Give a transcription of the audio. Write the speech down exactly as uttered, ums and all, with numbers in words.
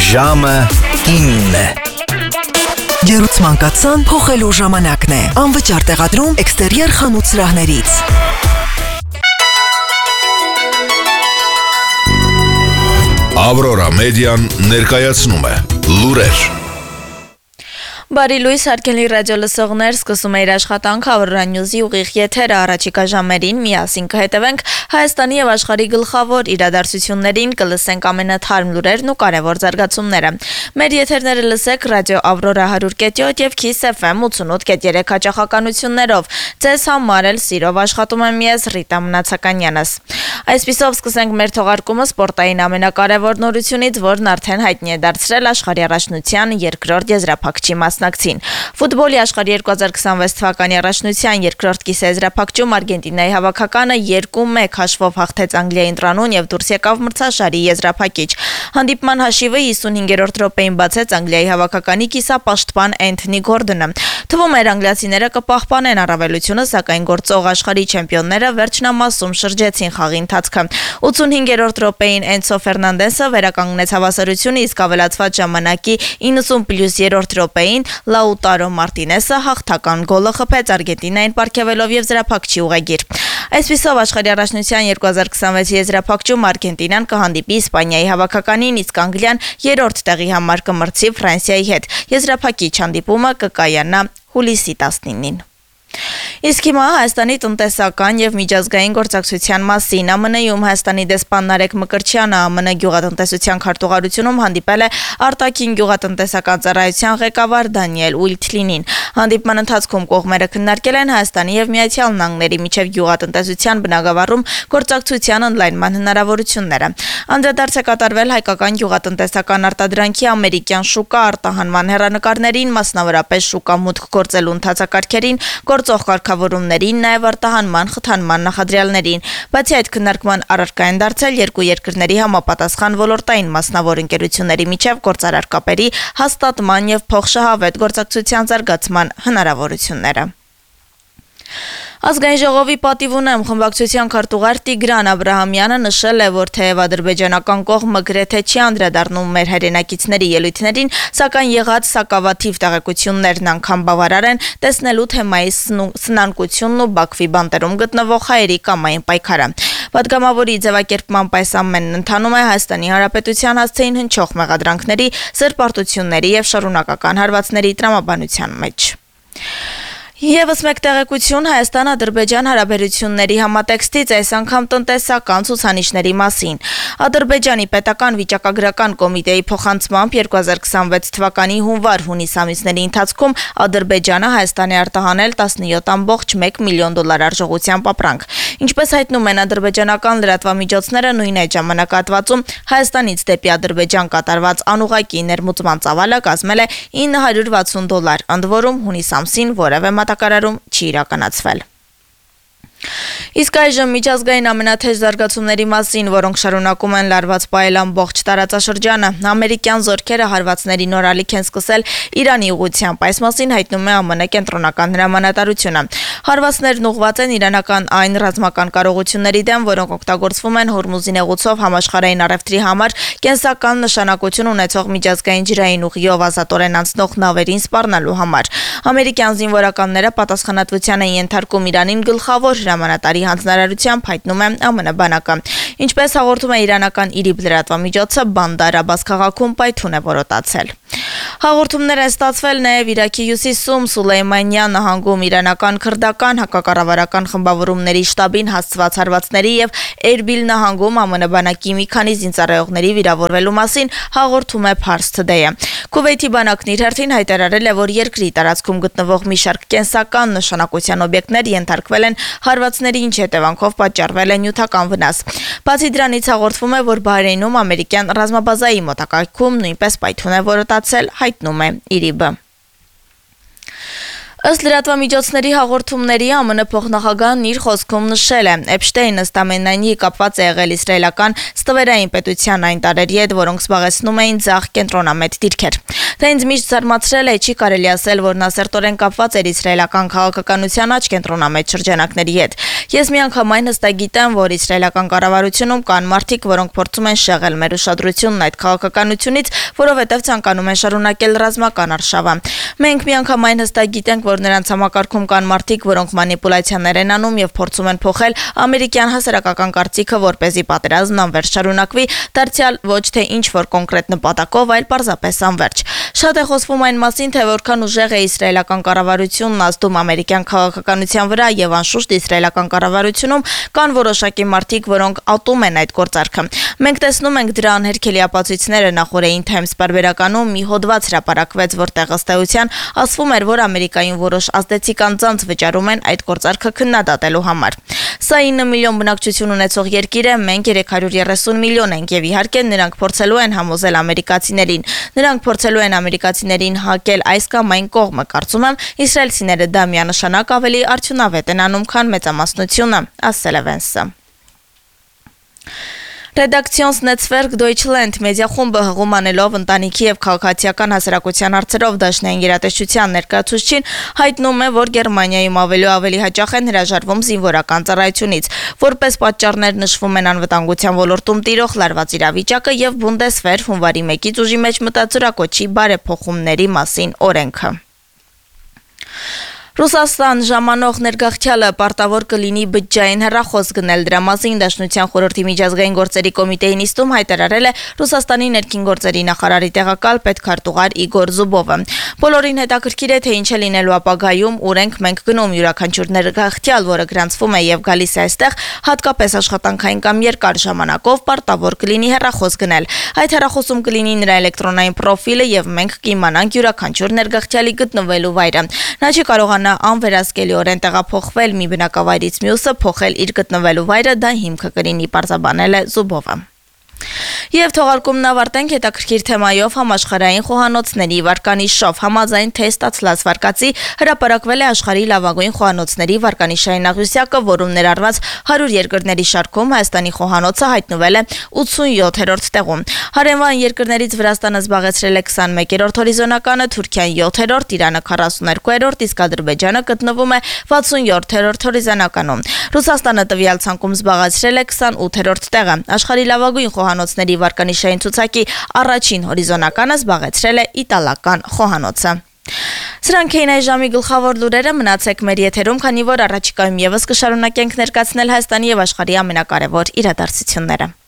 Ժամը ինը։ Ջերուցման կացան փոխելու ժամանակն է։ Անվճար տեղադրում էքստերիեր խանութ սրահներից։ Ավրորա մեդիան ներկայացնում է լուրեր։ Բարի լույս հարգելի ռադիո լսողներ, սկսում է իր աշխատանքը Ավրորա Նյուզի ուղիղ եթերը առաջիկա ժամերին միասին կհետևենք Հայաստանի եւ աշխարհի գլխավոր իրադարձություններին, կլսենք ամենաթարմ լուրերն ու կարևոր զարգացումները։ Մեր եթերները լսեք ռադիո Ավրորա one hundred point seven եւ Kiss F M eighty-eight point three հաճախականություններով։ Ձեզ համար էլ սիրով աշխատում եմ ես Ռիտա Մնացականյանս։ Այսպիսով սկսենք մեր թողարկումը սպորտային ամենակարևոր նորությունից, որն արդեն հայտնի է դարձրել աշխարհի առաջնության երկրորդ եզրափակչի մասնակցին։ Ֆուտբոլի աշխարհի twenty twenty-six թվականի առաջնության երկրորդ կիսաեզրափակչում Արգենտինայի հավաքականը two one հաշվով հաղթեց Անգլիայի ընտրանուն եւ դուրս եկավ մրցաշարի եզրափակիչ։ Հանդիպման հաշիվը fifty-fifth րոպեին բացեց Անգլիայի հավաքականի կիսապաշտպան Էնթոնի Գորդոնը։ Թվում էր անգլիացիները կպահպանեն առավելությունը, սակայն գործող աշխարհի չեմպիոնները վերջնամասում շրջեցին խաղի ընթացքը։ eighty-fifth րոպեին Էնցո Ֆերնանդեսը վերականգնեց հավասարությունը, իսկ ավելացված ժամանակի ninety plus երրորդ րոպեին Լաուտարո Մարտինեսը հաղթական գոլը խփեց Արգենտինային պարգևելով եւ զրափակչի ուղեգիր։ Այսպիսով աշխարհի առաջնության twenty twenty-six եզրափակչում Արգենտինան կհանդիպի Իսպանիայի հավաքականին, իսկ Անգլիան երրորդ տեղի համար կմրցի Ֆրանսիայի հետ։ Եզրափակիչ հանդիպումը կկայանա հուլիսի nineteen-ին։ Իսկ հիմա Հայաստանի տնտեսական եւ միջազգային գործակցության մասին ԱՄՆ-ում Հայաստանի դեսպան Նարեկ Մկրտչյանը ԱՄՆ գյուղատնտեսության քարտուղարությունում հանդիպել է արտաքին գյուղատնտեսական ծառայության ղեկավար Դանիել Ուիլթլինին։ Հանդիպման ընթացքում կողմերը քննարկել են Հայաստանի եւ Միացյալ Նահանգների միջև գյուղատնտեսության բնագավառում գործակցության ընդլայնման հնարավորությունները։ Անդրադարձ է կատարվել հայկական գյուղատնտեսական արտադրանքի ամերիկյան շուկա արտահանման հեռանկարներին, մասնավորապես շուկա մուտք գործելու ընթացակարգերին, գործող կարգավորումներին, նաև արտահանման խթանման նախադրյալներին։ Բացի այդ, քննարկման առարկա են դարձել երկու երկրների համապատասխան ոլորտային մասնավոր ընկերությունների միջև գործարար կապերի հաստատման եւ փոխշահավետ գործակցության զարգացման հնարավորությունները։ Ազգային ժողովի պատիվ ունեմ խմբակցության քարտուղար Տիգրան Աբրահամյանը նշել է, որ թեև ադրբեջանական կողմը գրեթե չի անդրադառնում մեր հայրենակիցների ելույթներին, սակայն եղած սակավաթիվ տեղեկություններն անգամ բավարար են տեսնելու թեմայի սնանկությունն ու Բաքվի բանտերում գտնվող հայերի կամային պայքարը։ Պատգամավորի ձևակերպման պես ամենն ընթանում է Հայաստանի Հանրապետության հասցեին հնչող մեղադրանքների, սրբարտությունների եւ շարունակական հարվածների տրամաբանության մեջ։ Եվս մեկ տեղեկություն Հայաստան-Ադրբեջան հարաբերությունների համատեքստից, այս անգամ տնտեսական ցուցանիշների մասին։ Ադրբեջանի պետական վիճակագրական կոմիտեի փոխանցմամբ twenty twenty-six թվականի հունվար-հունիս ամիսների ընթացքում Ադրբեջանը Հայաստանի արտահանել seventeen point one միլիոն դոլար արժողությամբ ապրանք։ Ինչպես հայտնում են ադրբեջանական լրատվամիջոցները, նույն այդ ժամանակահատվածում Հայաստանից դեպի Ադրբեջան կատարված անուղղակի ներմուծման ծավալը կազմել է nine hundred sixty դոլար, ընդ որում հունիս ամսին որևէ մատակարարում չի իրականացվել։ Իսկ այժմ միջազգային ամենաթեժ զարգացումների մասին, որոնք շարունակում են լարված պահել ամբողջ տարածաշրջանը, ամերիկյան զորքերը հարվածների նոր ալիք են սկսել Իրանի ուղղությամբ, այս մասին հայտնում է ԱՄՆ կենտրոնական հրամանատարությունը։ Հարվածներն ուղղված են իրանական այն ռազմական կարողությունների դեմ, որոնք օգտագործվում են Հորմուզի նեղուցով համաշխարհային առևտրի համար կենսական նշանակություն ունեցող միջազգային ջրային ուղիով ազատորեն անցնող նավերին սպառնալու համար։ Ամերիկյան զինվորականները պատասխանատվության են ենթարկում Իրանին գլխավոր հրամանատարի հանձնարարությամբ, հայտնում է ԱՄՆ բանակը։ Ինչպես հաղորդում է իրանական Իրիբ լրատվամիջոցը, Բանդար Աբաս քաղաքում պայթուն է որոտացել։ Հաղորդումներ են ստացվել նաև Իրաքի հյուսիսում Սուլեյմանյան նահանգում իրանական քրդական հակակառավարական խմբավորումների շտաբին հասցված հարվածների եւ Էրբիլ նահանգում ԱՄՆ բանակի մի քանի զինծառայողների վիրավորվելու մասին հաղորդում է Pars Today-ը։ Քուվեյթի բանակն իր հերթին հայտարարել է, որ երկրի տարածքում գտնվող մի շարք կենսական նշանակության օբյեկտներ ենթարկվել են հարվածների, ինչ հետևանքով պատճառվել է նյութական վնաս։ Բացի դրանից հաղորդվում է, որ Բահրեյնում ամերիկյան ռազմաբազայի մոտակայքում նույնպես պայթուն է որոտացել, հայտնում է Իրիբը։ Ըստ լրատվամիջոցների հաղորդումների ԱՄՆ փոխնախագահն իր խոսքում նշել է. Էփշտեյնը ստամենայնի կապված է եղել իսրայելական ստվերային պետության այն տարերի հետ, որոնք զբաղեցնում էին ձախ կենտրոնամետ դիրքեր։ Դա ինձ միշտ զարմացրել է, չի կարելի ասել, որ նա սերտորեն կապված էր իսրայելական քաղաքականության աջ կենտրոնամետ շրջանակների հետ։ Ես միանգամայն հստակ գիտեմ, որ իսրայելական կառավարությունում կան մարդիկ, որոնք փորձում են շեղել մեր ուշադրությունն այդ քաղաքականությունից, որովհետև ցանկանում են շարունակել ռազմական արշավը։ Մենք միանգամայն հստակ գիտենք, որ նրանց համակարգում կան մարդիկ, որոնք մանիպուլյացիաներ են անում եւ փորձում են փոխել ամերիկյան հասարակական կարծիքը, որպեսզի պատերազմն անվերջ շարունակվի, դարձյալ ոչ թե ինչ որ կոնկրետ նպատակով, այլ պարզապես անվերջ։ Շատ է խոսվում այն մասին, թե որքան ուժեղ է իսրայելական կառավարությունն ազդում ամերիկյան քաղաքականության վրա եւ անշուշտ իսրայելական կառավարությունում կան որոշակի մարդիկ, որոնք ատում են այդ գործարքը։ Մենք տեսնում ենք դրա անհերքելի ապացույցները նախորդային Times պարբերականում մի հոդված հրապարակվեց, որտեղ ըստ էության ասվում էր, որ Ամերիկայում որոշ ազդեցիկ անձանց վճարում են այդ գործարքը քննադատելու համար։ Սա ինը միլիոն բնակչություն ունեցող երկիր է, մենք երեք հարյուր երեսուն միլիոն ենք եւ իհարկե նրանք փորձելու են համոզել ամերիկացիներին։ Նրանք փորձելու են ամերիկացիներին հակել այս կամ այն կողմը, կարծում եմ, իսրայելցիները դա միանշանակ ավելի արդյունավետ են անում, քան մեծամասնությունը, ասել է Վենսը։ Redaktionsnetzwerk Deutschland մեդիախումբը հղում անելով ընտանիքի եւ քաղաքացիական հասարակության հարցերով դաշնային երաժշտության ներկայացուցչին հայտնում է, որ Գերմանիայում ավելի ու ավելի հաճախ են հրաժարվում զինվորական ծառայությունից, որպես պատճառներ նշվում են անվտանգության ոլորտում տիրող լարված իրավիճակը եւ Bundeswehr հունվարի մեկից ուժի մեջ մտածրակոչի բարեփոխումների մասին օրենքը։ Ռուսաստան ժամանող ներգաղթյալը պարտավոր կլինի բջջային հեռախոս գնել դրա մասին Դաշնության խորհրդի միջազգային գործերի կոմիտեի նիստում հայտարարել է Ռուսաստանի ներքին գործերի նախարարի տեղակալ պետքարտուղար Իգոր Զուբովը։ Բոլորին հետաքրքիր է, թե ինչ է լինելու ապագայում, ուր ենք մենք գնում յուրաքանչյուր ներգաղթյալ, որը գրանցվում է եւ գալիս է այստեղ, հատկապես աշխատանքային կամ երկար ժամանակով պարտավոր կլինի հեռախոս գնել։ Այդ հեռախոսում կլինի նրա էլեկտրոնային պրոֆիլը եւ մենք կիմանանք յուրաքանչյուր ներգաղթյալի գտնվելու վայրը։ Նա չի կարողանա անվերահսկելիորեն տեղափոխվել մի բնակավայրից մյուսը, փոխել իր գտնվելու վայրը, դա հիմքը կլինի, պարզաբանել է Զուբովը։ Եվ թողարկումն ավարտենք հետաքրքիր թեմայով համաշխարհային խոհանոցների վարկանիշով։ Համաձայն թե ստացված վարկածի հրապարակվել է աշխարհի լավագույն խոհանոցների վարկանիշային աղյուսակը, որում ներառված հարյուր երկրների շարքում Հայաստանի խոհանոցը հայտնվել է ութսունյոթերորդ տեղում։ Հարևան երկրներից Վրաստանը զբաղեցրել է քսանմեկերորդ հորիզոնականը, Թուրքիան յոթերորդ, Իրանը քառասուներկուերորդ, իսկ Ադրբեջանը գտնվում է վաթսունյոթերորդ հորիզոնականում։ Ռուսաստանը տվյալ ցանկում զբաղեցրել է քսանութերորդ տեղը։ Աշխարհի լավագույն խոհանոցների վարկանիշային ցուցակի առաջին հորիզոնականը զբաղեցրել է իտալական խոհանոցը։ Սրանք էին այս ժամի գլխավոր լուրերը, մնացեք մեր եթերում, քանի որ առաջիկայում եւս կշարունակենք ներկայացնել Հայաստանի եւ աշխարհի ամենակարևոր իրադարձությունները։